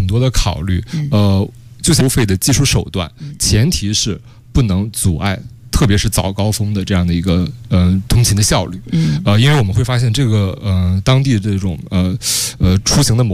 多的考虑，就像收费的技术手段，前提是不能阻碍。特别是早高峰的这样的一个通勤的效率，因为我们会发现这个当地的这种出行的模